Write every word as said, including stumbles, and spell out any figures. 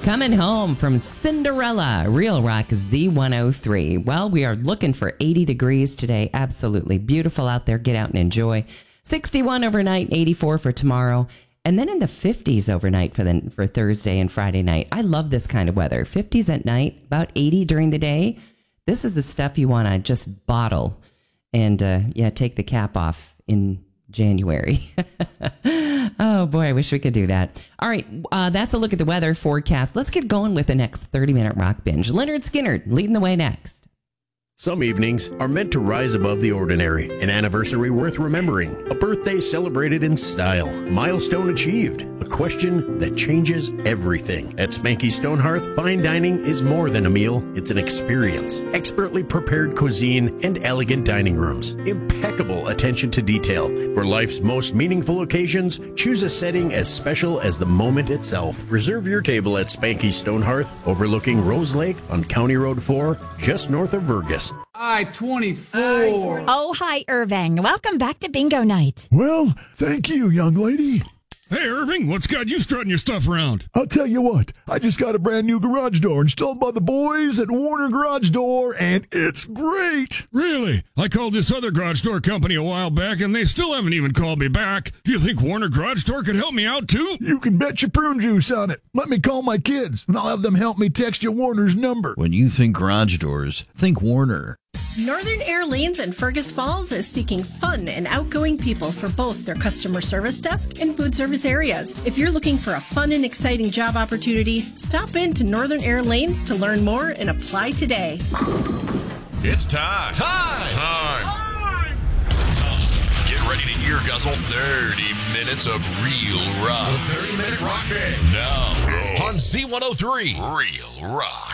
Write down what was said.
Coming home from Cinderella, Real Rock Z one oh three. Well, we are looking for eighty degrees today. Absolutely beautiful out there. Get out and enjoy. sixty-one overnight, eighty-four for tomorrow. And then in the fifties overnight for the, for Thursday and Friday night. I love this kind of weather. fifties at night, about eighty during the day. This is the stuff you want to just bottle and, uh, yeah, take the cap off in January. Oh, boy, I wish we could do that. All right, uh, that's a look at the weather forecast. Let's get going with the next thirty-minute rock binge. Leonard Skinner leading the way next. Some evenings are meant to rise above the ordinary. An anniversary worth remembering. A birthday celebrated in style. Milestone achieved. A question that changes everything. At Spanky Stonehearth, fine dining is more than a meal. It's an experience. Expertly prepared cuisine and elegant dining rooms. Impeccable attention to detail. For life's most meaningful occasions, choose a setting as special as the moment itself. Reserve your table at Spanky Stonehearth, overlooking Rose Lake on County Road four, just north of Vergas. I twenty-four. Oh, hi, Irving. Welcome back to Bingo Night. Well, thank you, young lady. Hey, Irving, what's got you strutting your stuff around? I'll tell you what, I just got a brand new garage door installed by the boys at Warner Garage Door, and it's great. Really? I called this other garage door company a while back, and they still haven't even called me back. Do you think Warner Garage Door could help me out, too? You can bet your prune juice on it. Let me call my kids, and I'll have them help me text you Warner's number. When you think garage doors, think Warner. Northern Air Lanes in Fergus Falls is seeking fun and outgoing people for both their customer service desk and food service areas. If you're looking for a fun and exciting job opportunity, stop in to Northern Air Lanes to learn more and apply today. It's time. Time. Time. Time. Time. Get ready to ear guzzle thirty minutes of real rock. The thirty minute rock band. Now, no. on Z one oh three, Real Rock.